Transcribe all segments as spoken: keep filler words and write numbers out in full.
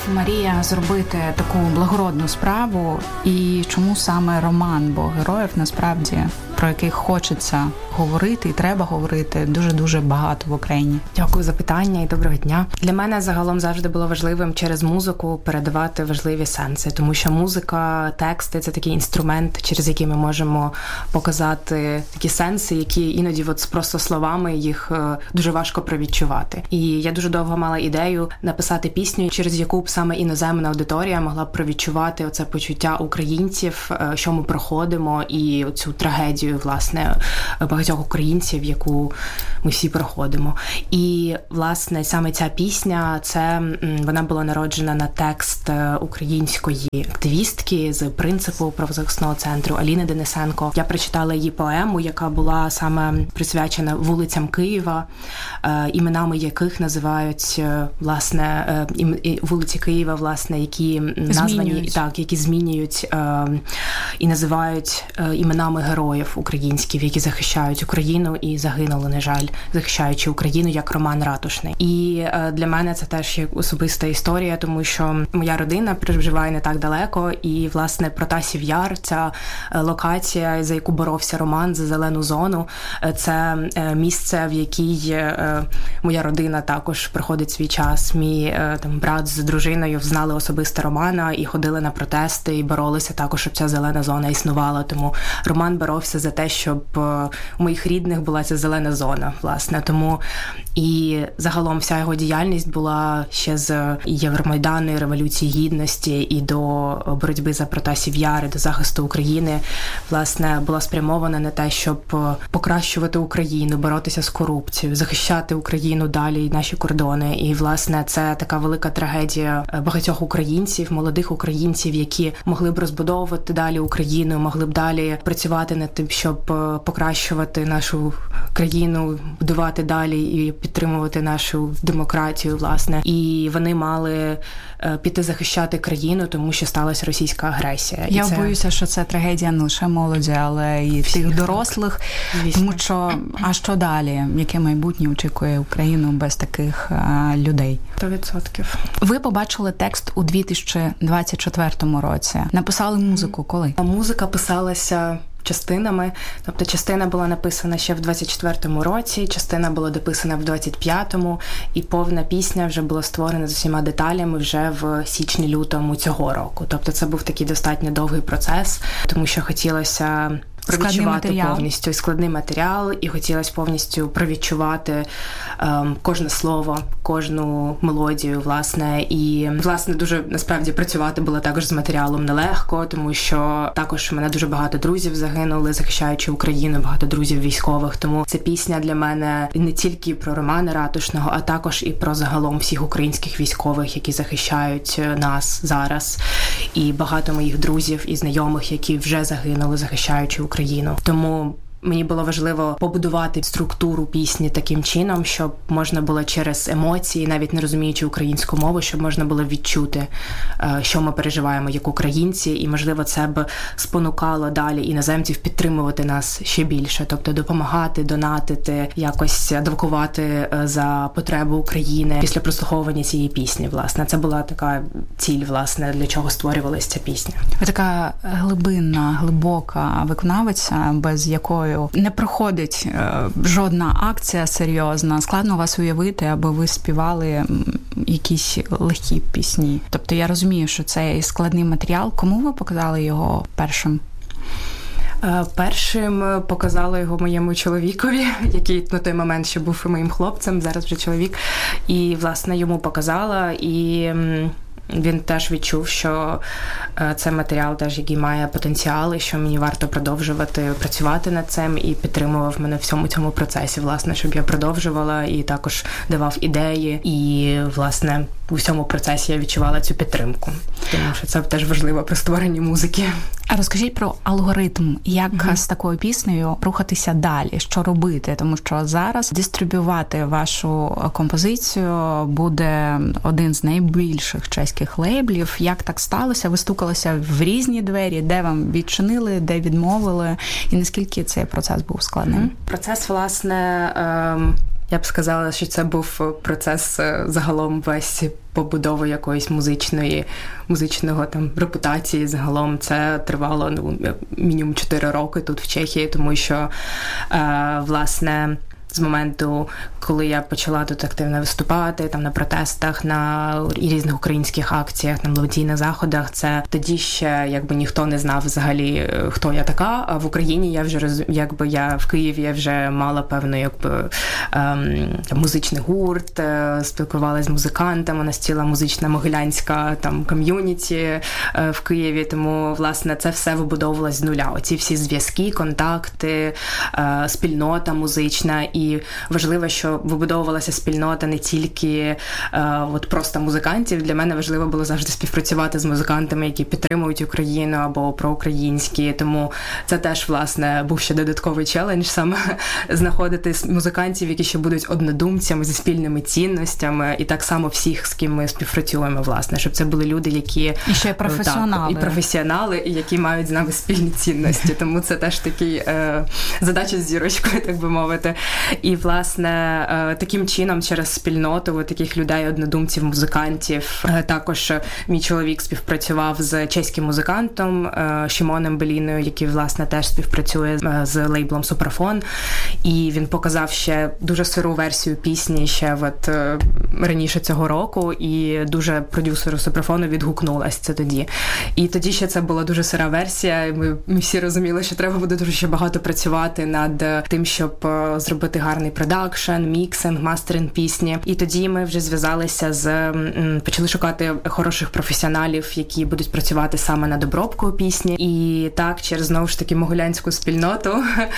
Марія зробити таку благородну справу, і чому саме роман? Бо героїв насправді, про яких хочеться говорити і треба говорити, дуже-дуже багато в Україні. Дякую за питання і доброго дня. Для мене загалом завжди було важливим через музику передавати важливі сенси, тому що музика, тексти – це такий інструмент, через який ми можемо показати такі сенси, які іноді от просто словами їх дуже важко провідчувати. І я дуже довго мала ідею написати пісню, через яку б саме іноземна аудиторія могла б провідчувати оце почуття українців, що ми проходимо, і цю трагедію, власне, багатьох українців, яку ми всі проходимо. І, власне, саме ця пісня, це вона була народжена на текст української активістки з принципу правозахисного центру Аліни Денисенко. Я прочитала її поему, яка була саме присвячена вулицям Києва, іменами яких називають, власне, вулиці Києва, власне, які названі, так, які змінюють і називають іменами героїв українських, які захищають Україну і загинули, на жаль, захищаючи Україну, як Роман Ратушний. І для мене це теж є особиста історія, тому що моя родина проживає не так далеко, і, власне, Протасів Яр, ця локація, за яку боровся Роман, за зелену зону, це місце, в якій моя родина також проходить свій час. Мій там брат з дружиною знали особисто Романа і ходили на протести, і боролися також, щоб ця зелена зона існувала. Тому Роман боровся за те, щоб у моїх рідних була ця зелена зона, власне. Тому і загалом вся його діяльність була ще з Євромайдану, і Революції Гідності, і до боротьби за Протасів Яр, і до захисту України, власне, була спрямована на те, щоб покращувати Україну, боротися з корупцією, захищати Україну далі, і наші кордони. І, власне, це така велика трагедія багатьох українців, молодих українців, які могли б розбудовувати далі Україну, могли б далі працювати над тим, щоб покращувати нашу країну, будувати далі і підтримувати нашу демократію, власне. І вони мали піти захищати країну, тому що сталася російська агресія. Я і це... боюся, що це трагедія не лише молоді, але і всіх тих дорослих. Звісно. Тому що, а що далі? Яке майбутнє очікує Україну без таких а, людей? сто відсотків. Ви побачили текст у дві тисячі двадцять четвертому році. Написали музику коли? А музика писалася частинами. Тобто частина була написана ще в двадцять четвертому році, частина була дописана в двадцять п'ятому, і повна пісня вже була створена з усіма деталями вже в січні-лютому цього року. Тобто це був такий достатньо довгий процес, тому що хотілося провідчувати повністю і складний матеріал, і хотілося повністю провідчувати ем, кожне слово, кожну мелодію, власне. І, власне, дуже, насправді, працювати було також з матеріалом нелегко, тому що також у мене дуже багато друзів загинули, захищаючи Україну, багато друзів військових. Тому ця пісня для мене не тільки про Романа Ратушного, а також і про загалом всіх українських військових, які захищають нас зараз. І багато моїх друзів і знайомих, які вже загинули, захищаючи Україну. Україну. Тому мені було важливо побудувати структуру пісні таким чином, щоб можна було через емоції, навіть не розуміючи українську мову, щоб можна було відчути, що ми переживаємо як українці, і, можливо, це б спонукало далі іноземців підтримувати нас ще більше, тобто допомагати, донатити, якось адвокувати за потребу України після прослуховування цієї пісні, власне. Це була така ціль, власне, для чого створювалася ця пісня. Ви така глибинна, глибока виконавиця, без якої не проходить е, жодна акція серйозна. Складно вас уявити, аби ви співали якісь легкі пісні. Тобто я розумію, що це складний матеріал. Кому ви показали його першим? Першим показала його моєму чоловікові, який на той момент ще був моїм хлопцем, зараз вже чоловік. І, власне, йому показала, і він теж відчув, що це матеріал, теж, який має потенціал, і що мені варто продовжувати працювати над цим, і підтримував мене в всьому цьому процесі, власне, щоб я продовжувала, і також давав ідеї, і, власне, у всьому процесі я відчувала цю підтримку. Тому що це теж важливо при створенні музики. А розкажіть про алгоритм, як mm-hmm. з такою піснею рухатися далі, що робити, тому що зараз дистриб'ювати вашу композицію буде один з найбільших чеських лейблів. Як так сталося? Ви стукалися в різні двері, де вам відчинили, де відмовили, і наскільки цей процес був складним? Mm-hmm. Процес, власне, ем... Я б сказала, що це був процес загалом весь побудови якоїсь музичної, музичного там репутації. Загалом це тривало ну, мінімум чотири роки тут в Чехії, тому що, е, власне, з моменту, коли я почала тут активно виступати, там на протестах, на різних українських акціях, на благодійних заходах, це тоді ще якби ніхто не знав взагалі, хто я така. А в Україні я вже роз... якби я в Києві я вже мала певну якби ем, музичний гурт, е, спілкувалася з музикантами, у нас ціла музична могилянська там ком'юніті е, в Києві. Тому власне це все вибудовувалось з нуля. Оці всі зв'язки, контакти, е, спільнота музична. І важливо, що вибудовувалася спільнота не тільки е, от просто музикантів. Для мене важливо було завжди співпрацювати з музикантами, які підтримують Україну або проукраїнські. Тому це теж, власне, був ще додатковий челендж, саме знаходити музикантів, які ще будуть однодумцями зі спільними цінностями. І так само всіх, з ким ми співпрацюємо, власне, щоб це були люди, які... І ще професіонали. Так, і професіонали, і які мають з нами спільні цінності. Тому це теж такий е, задача з зірочкою, так би мовити. І, власне, таким чином, через спільноту таких людей, однодумців, музикантів, також мій чоловік співпрацював з чеським музикантом Шимоном Беліною, який, власне, теж співпрацює з лейблом Супрафон. І він показав ще дуже сиру версію пісні ще от раніше цього року, і дуже продюсеру Супрафону відгукнулась це тоді. І тоді ще це була дуже сира версія, і ми, ми всі розуміли, що треба буде дуже ще багато працювати над тим, щоб зробити гарний продакшн, міксинг, мастеринг пісні. І тоді ми вже зв'язалися з... почали шукати хороших професіоналів, які будуть працювати саме над обробкою пісні. І так, через, знову ж таки, могилянську спільноту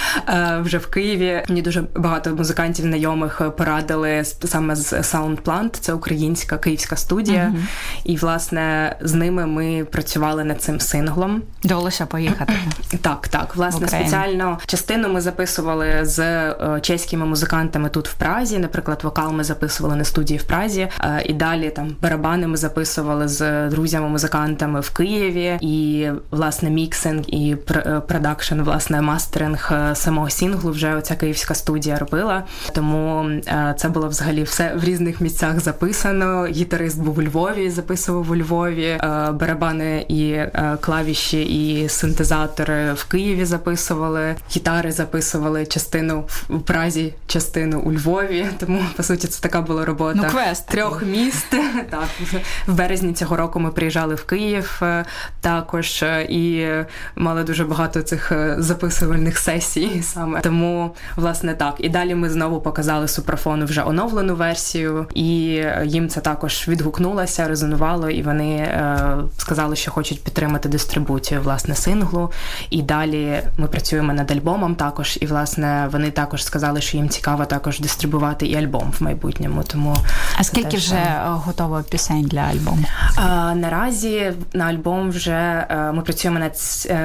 вже в Києві мені дуже багато музикантів знайомих порадили саме з Soundplant, це українська київська студія. Uh-huh. І, власне, з ними ми працювали над цим синглом. Довелося поїхати. Так, так. Власне, спеціально частину ми записували з чеськими музикантами тут в Празі. Наприклад, вокал ми записували на студії в Празі. І далі там барабани ми записували з друзями-музикантами в Києві. І, власне, міксинг і продакшн, власне, мастеринг самого сінглу вже оця київська студія робила. Тому це було взагалі все в різних місцях записано. Гітарист був у Львові, записував у Львові. Барабани і клавіші і синтезатори в Києві записували. Гітари записували частину в Празі, частину у Львові. Тому, по суті, це така була робота ну, квест. трьох міст. Так, в березні цього року ми приїжджали в Київ також і мали дуже багато цих записувальних сесій саме. Тому, власне, так. І далі ми знову показали Супрафону вже оновлену версію, і їм це також відгукнулося, резонувало, і вони е, сказали, що хочуть підтримати дистрибуцію, власне, синглу. І далі ми працюємо над альбомом також, і, власне, вони також сказали, що їм цікаво також дистрибувати і альбом в майбутньому. Тому а скільки теж... вже готово пісень для альбому? А, наразі на альбом вже ми працюємо над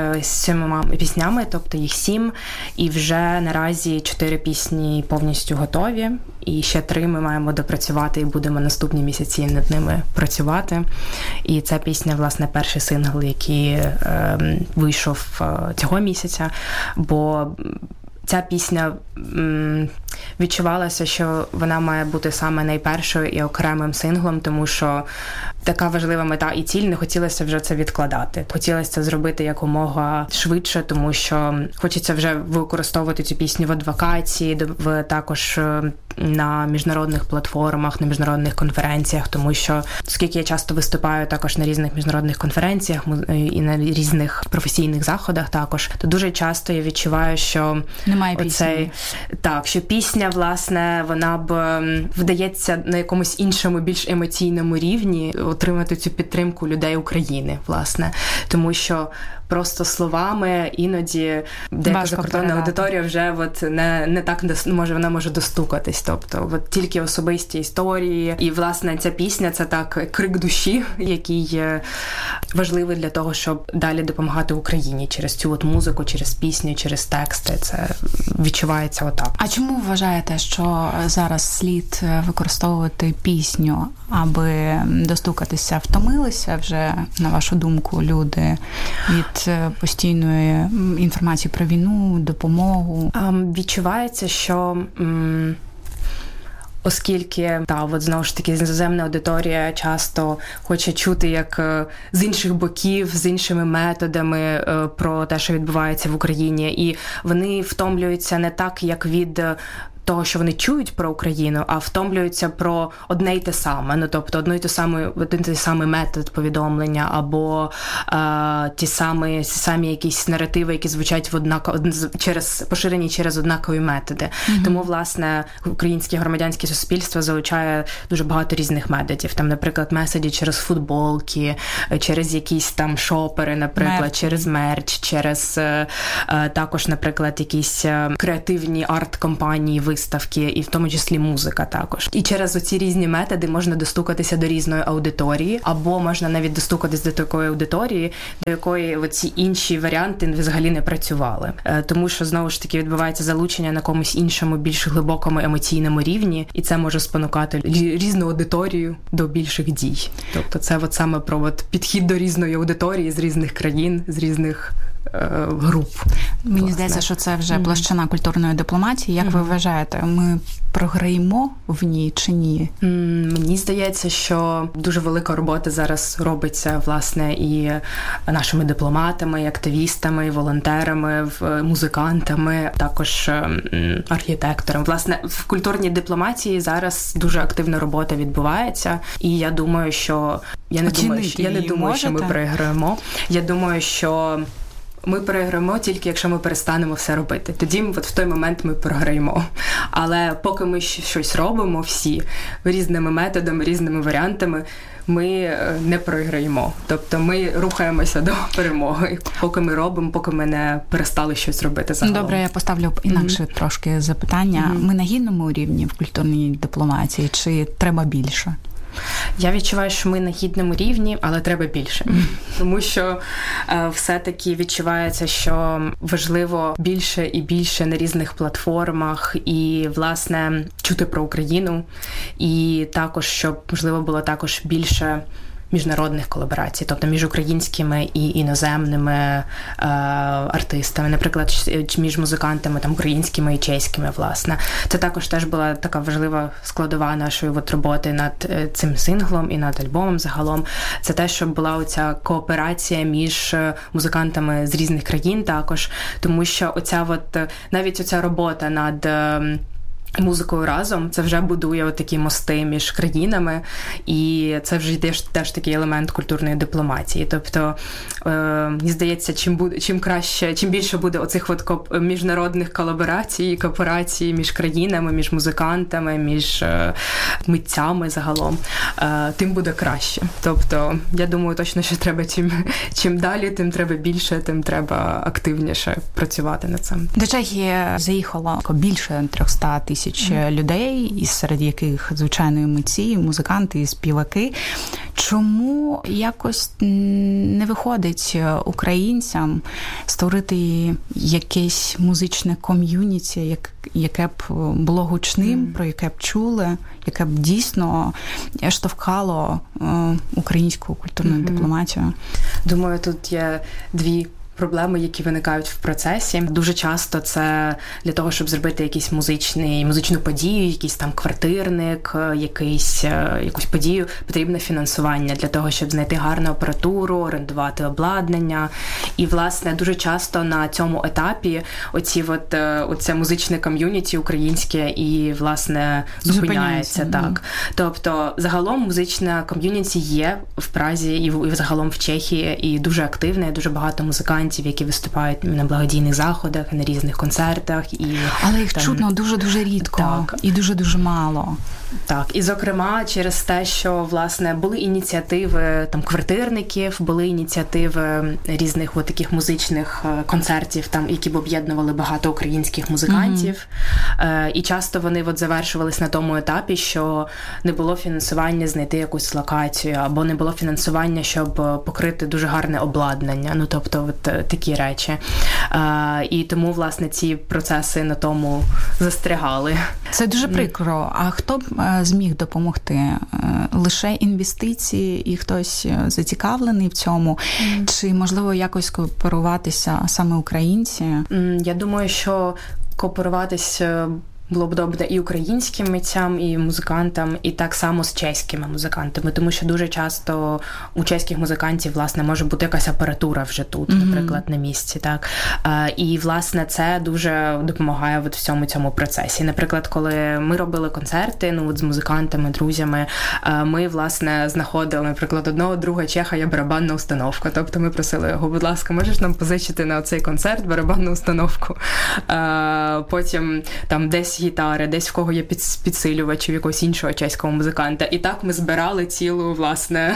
сімома піснями, тобто їх сім, і вже наразі чотири пісні повністю готові, і ще три ми маємо допрацювати, і будемо наступні місяці над ними працювати. І ця пісня, власне, перший сингл, який е, вийшов цього місяця, бо ця пісня м, відчувалася, що вона має бути саме найпершою і окремим синглом, тому що така важлива мета і ціль, не хотілося вже це відкладати. Хотілося це зробити якомога швидше, тому що хочеться вже використовувати цю пісню в адвокації, в також на міжнародних платформах, на міжнародних конференціях, тому що, оскільки я часто виступаю також на різних міжнародних конференціях і на різних професійних заходах також, то дуже часто я відчуваю, що немає оцей, пісні. Так, що пісня, власне, вона б вдається на якомусь іншому, більш емоційному рівні отримати цю підтримку людей України, власне. Тому що просто словами іноді деяка закордонна аудиторія вже от не, не так може, вона може достукатись. Тобто от тільки особисті історії. І, власне, ця пісня – це так крик душі, який важливий для того, щоб далі допомагати Україні через цю от музику, через пісню, через тексти. Це відчувається отак. А чому вважаєте, що зараз слід використовувати пісню, аби достукатися? Втомилися вже, на вашу думку, люди від постійної інформації про війну, допомогу? Um, відчувається, що м- Оскільки, та, от знову ж таки, іноземна аудиторія часто хоче чути як з інших боків, з іншими методами про те, що відбувається в Україні. І вони втомлюються не так, як від того, що вони чують про Україну, а втомлюються про одне й те саме. Ну, тобто, одну й ту саму, один той самий метод повідомлення, або е, ті самі, ті самі якісь наративи, які звучать в однаково, через, поширені через однакові методи. Mm-hmm. Тому, власне, українське громадянське суспільство залучає дуже багато різних методів. Там, наприклад, меседжі через футболки, через якісь там шопери, наприклад, мерч. через мерч, через е, е, також, наприклад, якісь креативні арт-компанії, виставки, і в тому числі музика також. І через оці різні методи можна достукатися до різної аудиторії, або можна навіть достукатись до такої аудиторії, до якої оці інші варіанти взагалі не працювали. Тому що, знову ж таки, відбувається залучення на комусь іншому, більш глибокому емоційному рівні, і це може спонукати різну аудиторію до більших дій. Тобто це от саме про от підхід до різної аудиторії з різних країн, з різних груп. Мені власне. здається, що це вже площина культурної дипломатії. Як mm-hmm. ви вважаєте, ми програємо в ній чи ні? Mm, мені здається, що дуже велика робота зараз робиться, власне, і нашими дипломатами, і активістами, і волонтерами, музикантами, також архітекторами. Власне, в культурній дипломатії зараз дуже активна робота відбувається, і я думаю, що я не Оцінити думаю, що, я не думаю, що ми програємо. Я думаю, що ми переграємо тільки, якщо ми перестанемо все робити. Тоді от в той момент ми програємо. Але поки ми щось робимо всі різними методами, різними варіантами, ми не програємо. Тобто ми рухаємося до перемоги. Поки ми робимо, поки ми не перестали щось робити загалом. Добре, я поставлю інакше mm-hmm. трошки запитання. Mm-hmm. Ми на гідному рівні в культурній дипломатії чи треба більше? Я відчуваю, що ми на гідному рівні, але треба більше. Mm. Тому що е, все-таки відчувається, що важливо більше і більше на різних платформах і, власне, чути про Україну. І також, щоб, можливо, було також більше міжнародних колаборацій, тобто між українськими і іноземними е, артистами, наприклад, між музикантами там українськими і чеськими, власне. Це також теж була така важлива складова нашої от роботи над цим синглом і над альбомом загалом. Це те, щоб була оця кооперація між музикантами з різних країн також, тому що оця от, навіть оця робота над музикою разом, це вже будує от такі мости між країнами, і це вже йде теж такий елемент культурної дипломатії. Тобто, е, мені здається, чим буде, чим краще, чим більше буде оцих от коп, міжнародних колаборацій, кооперацій між країнами, між музикантами, між е, митцями загалом, е, тим буде краще. Тобто, я думаю точно, що треба чим, чим далі, тим треба більше, тим треба активніше працювати над цим. До Чехії заїхало більше триста тисяч Mm. людей, із серед яких, звичайно, і митці, і музиканти, і співаки. Чому якось не виходить українцям створити якесь музичне ком'юніті, як, яке б було гучним, mm. про яке б чули, яке б дійсно штовхало е, українську культурну mm-hmm. дипломатію? Думаю, тут є дві проблеми, які виникають в процесі. Дуже часто це для того, щоб зробити якийсь музичний, музичну подію, якийсь там квартирник, якийсь, якусь подію, потрібне фінансування для того, щоб знайти гарну апаратуру, орендувати обладнання. І, власне, дуже часто на цьому етапі оці от, оце музичне ком'юніті українське і, власне, зупиняється. Так. Тобто, загалом музичне ком'юніті є в Празі і, і загалом в Чехії, і дуже активне, дуже багато музикантів, які виступають на благодійних заходах, на різних концертах. І, але їх там, чутно дуже-дуже рідко так. і дуже-дуже мало. Так, і зокрема через те, що, власне, були ініціативи там квартирників, були ініціативи різних от таких музичних концертів, там, які б об'єднували багато українських музикантів. Mm-hmm. І часто вони от завершувались на тому етапі, що не було фінансування знайти якусь локацію, або не було фінансування, щоб покрити дуже гарне обладнання. Ну, тобто, от такі речі. І тому, власне, ці процеси на тому застрягали. Це дуже прикро. А хто б зміг допомогти? Лише інвестиції і хтось зацікавлений в цьому? Mm. Чи, можливо, якось кооперуватися саме українці? Я думаю, що кооперуватися було б добре і українським митцям, і музикантам, і так само з чеськими музикантами, тому що дуже часто у чеських музикантів, власне, може бути якась апаратура вже тут, mm-hmm. наприклад, на місці, так. І, власне, це дуже допомагає в всьому цьому процесі. Наприклад, коли ми робили концерти, ну, от з музикантами, друзями, ми, власне, знаходили, наприклад, одного друга чеха є барабанна установка. Тобто ми просили його, будь ласка, можеш нам позичити на цей концерт барабанну установку? Потім там десь гітари, десь в кого є підсилювачів якогось іншого чеського музиканта. І так ми збирали цілу, власне,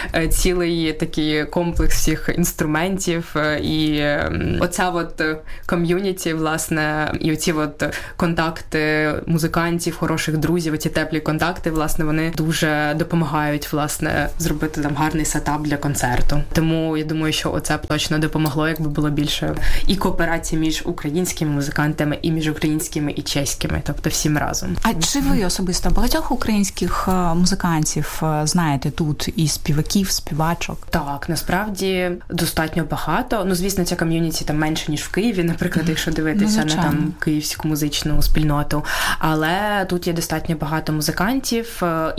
цілий такий комплекс всіх інструментів. І оця от ком'юніті, власне, і оці от контакти музикантів, хороших друзів, оці теплі контакти, власне, вони дуже допомагають, власне, зробити там гарний сетап для концерту. Тому я думаю, що оце б точно допомогло, якби було більше і кооперації між українськими музикантами, і між українськими і чеськими, тобто всім разом. А чи ви особисто багатьох українських музикантів знаєте тут, і співаків, співачок? Так, насправді достатньо багато. Ну, звісно, ця ком'юніті там менше, ніж в Києві, наприклад, якщо дивитися ну, на там київську музичну спільноту. Але тут є достатньо багато музикантів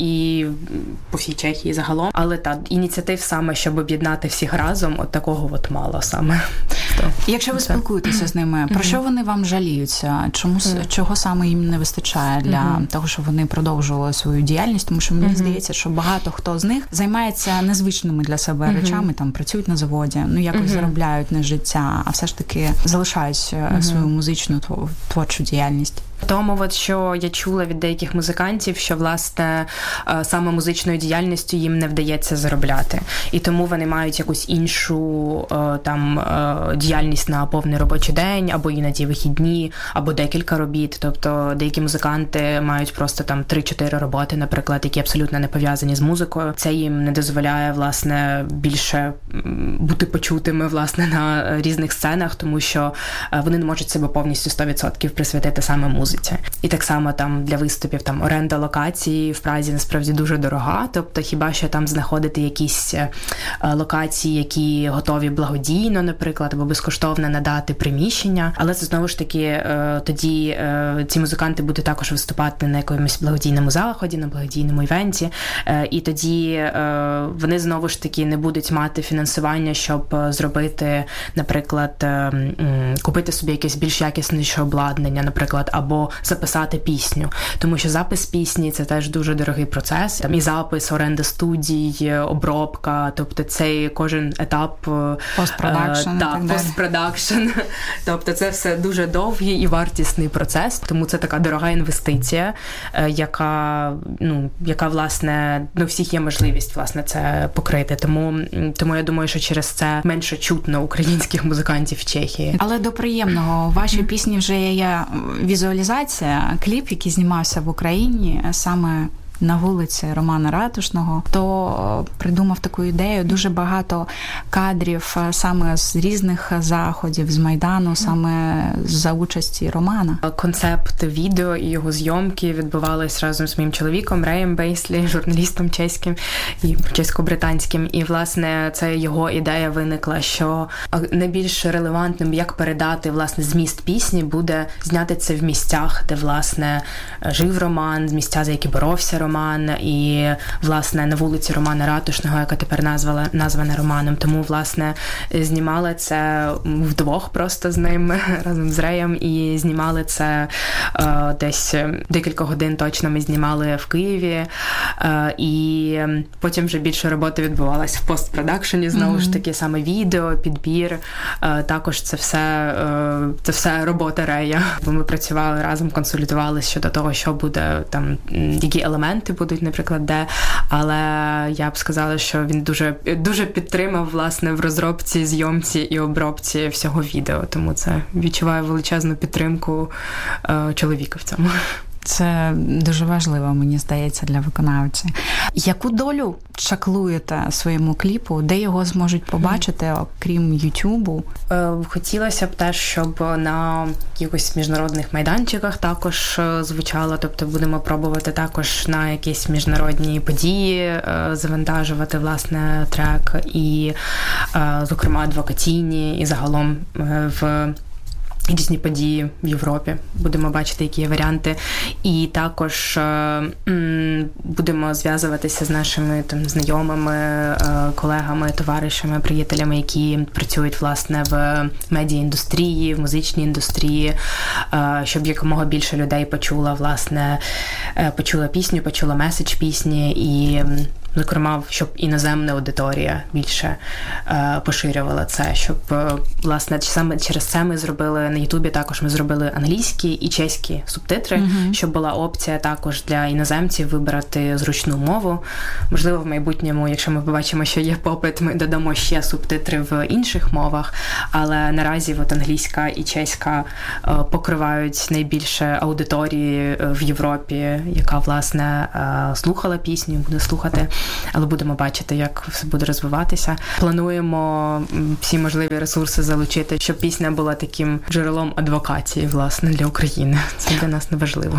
і по всій Чехії загалом. Але так, ініціатив саме, щоб об'єднати всіх разом, от такого от мало саме. Якщо ви спілкуєтеся з ними, про що вони вам жаліються? Чому, чого саме їм не вистачає для uh-huh. того, щоб вони продовжували свою діяльність? Тому що мені uh-huh. здається, що багато хто з них займається незвичними для себе uh-huh. речами, там працюють на заводі, ну якось uh-huh. заробляють на життя, а все ж таки залишають uh-huh. свою музичну творчу діяльність. Тому, от, що я чула від деяких музикантів, що, власне, саме музичною діяльністю їм не вдається заробляти. І тому вони мають якусь іншу там діяльність на повний робочий день, або іноді вихідні, або декілька робіт. Тобто деякі музиканти мають просто там три-чотири роботи, наприклад, які абсолютно не пов'язані з музикою. Це їм не дозволяє, власне, більше бути почутими, власне, на різних сценах, тому що вони не можуть себе повністю сто відсотків присвятити саме музиці. І так само там для виступів там оренда локації в Празі насправді дуже дорога, тобто хіба що там знаходити якісь е, локації, які готові благодійно, наприклад, або безкоштовно надати приміщення, але це знову ж таки е, тоді е, ці музиканти будуть також виступати на якомусь благодійному заході, на благодійному івенті, е, і тоді е, вони знову ж таки не будуть мати фінансування, щоб зробити, наприклад, е, е, купити собі якесь більш якісніше обладнання, наприклад, або записати пісню. Тому що запис пісні – це теж дуже дорогий процес. Там і запис, оренда студій, обробка, тобто цей кожен етап... Постпродакшн. Е, так, постпродакшн. Тобто це все дуже довгий і вартісний процес, тому це така дорога інвестиція, е, яка, ну, яка, власне, ну, всіх є можливість, власне, це покрити. Тому, тому я думаю, що через це менше чутно українських музикантів в Чехії. Але до приємного, ваші пісні вже є візуалізація, кліп, який знімався в Україні, саме на вулиці Романа Ратушного, то придумав таку ідею. Дуже багато кадрів саме з різних заходів, з Майдану, саме за участі Романа. Концепт відео і його зйомки відбувались разом з моїм чоловіком Реєм Бейслі, журналістом чеським і чесько-британським. І, власне, це його ідея виникла, що найбільш релевантним, як передати, власне, зміст пісні, буде зняти це в місцях, де, власне, жив Роман, з місця, за які боровся Роман, і, власне, на вулиці Романа Ратушного, яка тепер назвала, названа Романом. Тому, власне, знімали це вдвох просто з ним, разом з Реєм, і знімали це е, десь декілька годин точно ми знімали в Києві, е, і потім вже більше роботи відбувалася в постпродакшені, знову mm-hmm. ж таки, саме відео, підбір, е, також це все, е, це все робота Рея. Бо ми працювали разом, консультувалися щодо того, що буде там, які елементи будуть, наприклад, де, але я б сказала, що він дуже, дуже підтримав, власне, в розробці, зйомці і обробці всього відео, тому це відчуваю величезну підтримку е, чоловіка в цьому. Це дуже важливо, мені здається, для виконавця. Яку долю чаклуєте своєму кліпу? Де його зможуть побачити, окрім Ютубу? Хотілося б теж, щоб на якихось міжнародних майданчиках також звучало. Тобто будемо пробувати також на якісь міжнародні події завантажувати, власне, трек. І, зокрема, адвокаційні, і загалом в різні події в Європі. Будемо бачити, які є варіанти. І також м, будемо зв'язуватися з нашими там знайомими, е, колегами, товаришами, приятелями, які працюють, власне, в медіаіндустрії, в музичній індустрії, е, щоб якомога більше людей почула, власне, е, почула пісню, почула меседж пісні і, зокрема, щоб іноземна аудиторія більше е, поширювала це, щоб, е, власне, саме через це ми зробили на Ютубі, також ми зробили англійські і чеські субтитри, mm-hmm. щоб була опція також для іноземців вибрати зручну мову. Можливо, в майбутньому, якщо ми побачимо, що є попит, ми додамо ще субтитри в інших мовах, але наразі от англійська і чеська е, покривають найбільше аудиторії в Європі, яка, власне, е, слухала пісню, буде слухати. Але будемо бачити, як все буде розвиватися. Плануємо всі можливі ресурси залучити, щоб пісня була таким джерелом адвокації, власне, для України. Це для нас неважливо.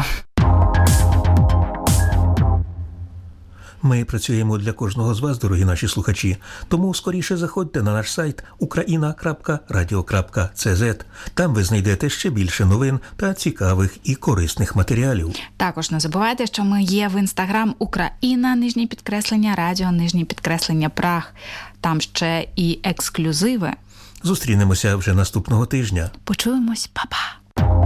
Ми працюємо для кожного з вас, дорогі наші слухачі. Тому скоріше заходьте на наш сайт україна крапка радіо крапка це зет. Там ви знайдете ще більше новин та цікавих і корисних матеріалів. Також не забувайте, що ми є в Інстаграм Україна, нижнє підкреслення, радіо, нижнє підкреслення, Праг. Там ще і ексклюзиви. Зустрінемося вже наступного тижня. Почуємось, па-па!